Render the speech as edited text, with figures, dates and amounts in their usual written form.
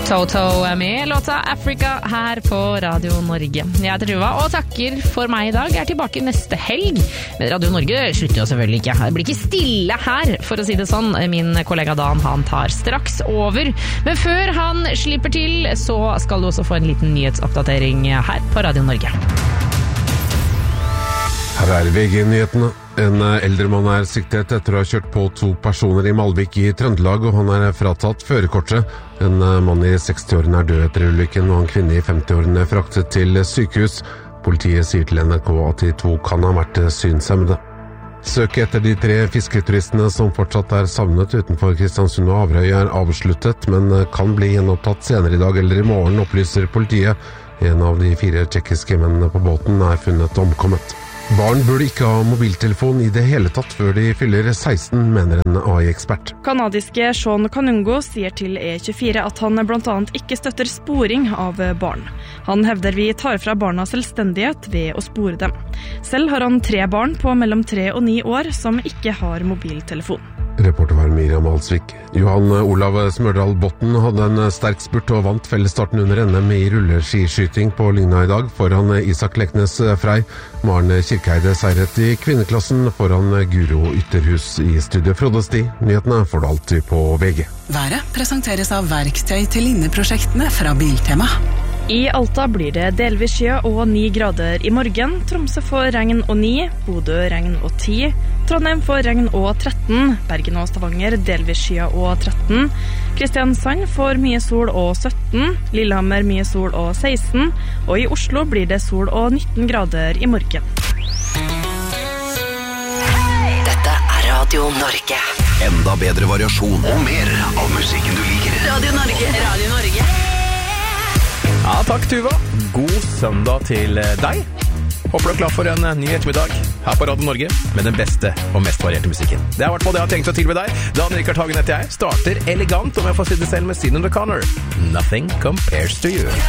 Toto med låta Africa her på Radio Norge. Jeg heter Tuva og takker for meg i dag. Jeg er tilbake neste helg. Men Radio Norge slutter jo selvfølgelig ikke. Det blir ikke stille her, for å si det sånn. Min kollega Dan, han tar straks over. Men før han slipper til, så skal du også få en liten nyhetsoppdatering her på Radio Norge. Her er VG-nyhetene. En eldre mann er siktet etter å ha kjørt på 2 personer i Malvik i Trøndelag, og han er fratatt førerkortet. En mann i 60-årene er død etter ulykken, og en kvinne i 50-årene er fraktet til sykehus. Politiet sier til NRK at de 2 kan ha vært synshemmede. Søket etter de 3 fisketuristene som fortsatt er savnet utenfor Kristiansund og Averøy er avsluttet, men kan bli gjenopptatt senere i dag eller i morgen, opplyser politiet. En av de 4 tjekkiske mennene på båten er funnet omkommet. Barn burde ikke ha mobiltelefon i det hele tatt før de fyller 16, mener en AI-ekspert. Kanadiske Sean Kanungo sier til E24 at han blant annet ikke støtter sporing av barn. Han hevder vi tar fra barna selvstendighet ved å spore dem. Selv har han 3 barn på mellom 3 og 9 år som ikke har mobiltelefon. Reporter var Miriam Alsvik. Johan Olav Smørdal Botten hadde en sterk spurt og vant fellesstarten under NM i rulleskiskyting på Lygna i dag foran Isak Leknes Frei. Maren Kirkeide seiret i kvinneklassen foran Guro Ytterhus i studio. Frode Sti, nyhetene får du alltid på VG. Været presenteres av verktøy til linneprosjektene fra Biltema. I Alta blir det delvis skya og 9 grader i morgen. Tromsø får regn og 9, Bodø regn og 10, Trondheim får regn og 13, Bergen og Stavanger delvis skya og 13, Kristiansand får mye sol og 17, Lillehammer mye sol og 16, og i Oslo blir det sol og 19 grader i morgen. Dette er Radio Norge. Enda bedre variasjon og mer av musikken du liker. Radio Norge. Radio Norge. Ja, takk Tuva. God søndag til deg. Håper du er klar for en ny ettermiddag her på Radio Norge med den beste og mest varierte musikken. Det er i hvert fall det jeg har tenkt å tilby deg. Dan Rikard Hagen heter jeg. Starter elegant, om jeg får si det selv, med Sinéad O'Connor. Nothing compares to you.